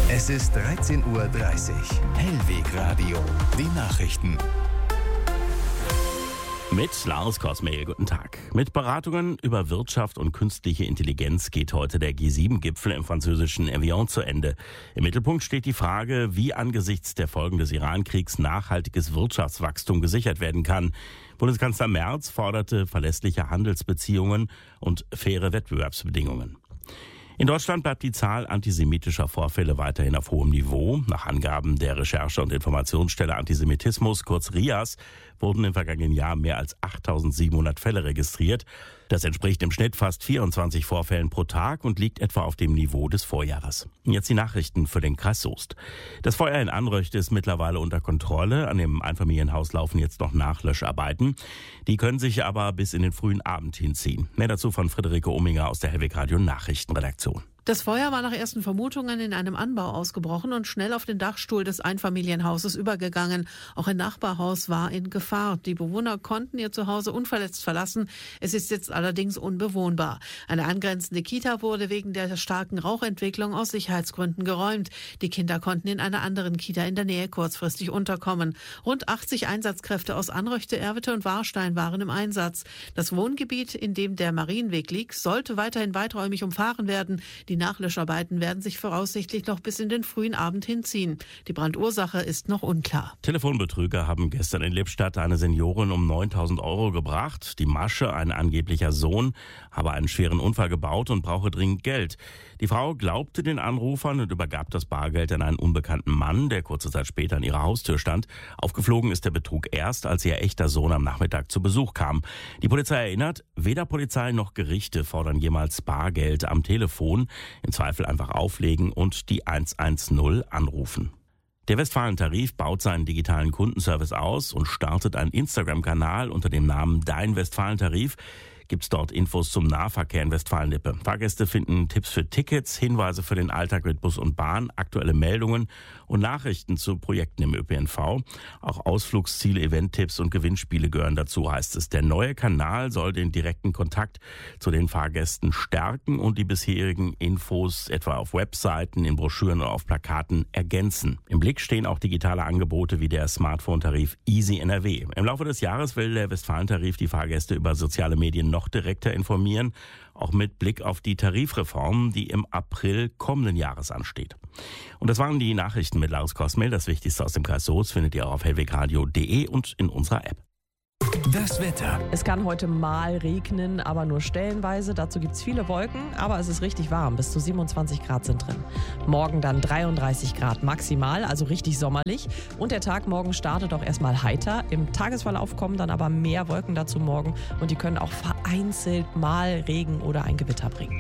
Es ist 13:30 Uhr. Hellweg Radio. Die Nachrichten. Mit Lars Kosmehl, guten Tag. Mit Beratungen über Wirtschaft und künstliche Intelligenz geht heute der G7-Gipfel im französischen Evian zu Ende. Im Mittelpunkt steht die Frage, wie angesichts der Folgen des Iran-Kriegs nachhaltiges Wirtschaftswachstum gesichert werden kann. Bundeskanzler Merz forderte verlässliche Handelsbeziehungen und faire Wettbewerbsbedingungen. In Deutschland bleibt die Zahl antisemitischer Vorfälle weiterhin auf hohem Niveau. Nach Angaben der Recherche- und Informationsstelle Antisemitismus, kurz RIAS, wurden im vergangenen Jahr mehr als 8.700 Fälle registriert. Das entspricht im Schnitt fast 24 Vorfällen pro Tag und liegt etwa auf dem Niveau des Vorjahres. Jetzt die Nachrichten für den Kreis Soest. Das Feuer in Anröchte ist mittlerweile unter Kontrolle. An dem Einfamilienhaus laufen jetzt noch Nachlöscharbeiten. Die können sich aber bis in den frühen Abend hinziehen. Mehr dazu von Friederike Ominger aus der Hellweg Radio Nachrichtenredaktion. Das Feuer war nach ersten Vermutungen in einem Anbau ausgebrochen und schnell auf den Dachstuhl des Einfamilienhauses übergegangen. Auch ein Nachbarhaus war in Gefahr. Die Bewohner konnten ihr Zuhause unverletzt verlassen. Es ist jetzt allerdings unbewohnbar. Eine angrenzende Kita wurde wegen der starken Rauchentwicklung aus Sicherheitsgründen geräumt. Die Kinder konnten in einer anderen Kita in der Nähe kurzfristig unterkommen. Rund 80 Einsatzkräfte aus Anröchte, Erwitte und Warstein waren im Einsatz. Das Wohngebiet, in dem der Marienweg liegt, sollte weiterhin weiträumig umfahren werden. Die Nachlöscharbeiten werden sich voraussichtlich noch bis in den frühen Abend hinziehen. Die Brandursache ist noch unklar. Telefonbetrüger haben gestern in Lippstadt eine Seniorin um 9.000 Euro gebracht. Die Masche, ein angeblicher Sohn, habe einen schweren Unfall gebaut und brauche dringend Geld. Die Frau glaubte den Anrufern und übergab das Bargeld an einen unbekannten Mann, der kurze Zeit später an ihrer Haustür stand. Aufgeflogen ist der Betrug erst, als ihr echter Sohn am Nachmittag zu Besuch kam. Die Polizei erinnert, weder Polizei noch Gerichte fordern jemals Bargeld am Telefon. Im Zweifel einfach auflegen und die 110 anrufen. Der Westfalen-Tarif baut seinen digitalen Kundenservice aus und startet einen Instagram-Kanal unter dem Namen Dein Westfalen-Tarif. Gibt's dort Infos zum Nahverkehr in Westfalen-Lippe. Fahrgäste finden Tipps für Tickets, Hinweise für den Alltag mit Bus und Bahn, aktuelle Meldungen und Nachrichten zu Projekten im ÖPNV. Auch Ausflugsziele, Eventtipps und Gewinnspiele gehören dazu, heißt es. Der neue Kanal soll den direkten Kontakt zu den Fahrgästen stärken und die bisherigen Infos etwa auf Webseiten, in Broschüren oder auf Plakaten ergänzen. Im Blick stehen auch digitale Angebote wie der Smartphone-Tarif Easy NRW. Im Laufe des Jahres will der Westfalen-Tarif die Fahrgäste über soziale Medien noch direkter informieren, auch mit Blick auf die Tarifreform, die im April kommenden Jahres ansteht. Und das waren die Nachrichten mit Lars Kosmehl. Das Wichtigste aus dem Kreis Soest findet ihr auch auf hellwegradio.de und in unserer App. Das Wetter. Es kann heute mal regnen, aber nur stellenweise. Dazu gibt es viele Wolken, aber es ist richtig warm. Bis zu 27 Grad sind drin. Morgen dann 33 Grad maximal, also richtig sommerlich. Und der Tag morgen startet auch erstmal heiter. Im Tagesverlauf kommen dann aber mehr Wolken dazu morgen und die können auch vereinzelt mal Regen oder ein Gewitter bringen.